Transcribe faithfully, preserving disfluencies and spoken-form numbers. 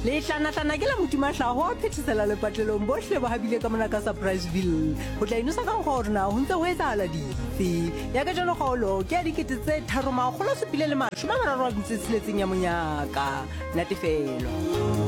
le tlana-tlana ke la motimahlago a phethesela lepatlelong bohle ba habile ka mona ka Surpriseville go tla inosa ka gore na ho ntse ho etsahala dife ya ka jalo kgaolo ke a dikete tse tharo makgolo a supile le mashome a mararo a metso e tsheletseng ya monyaka natefelo.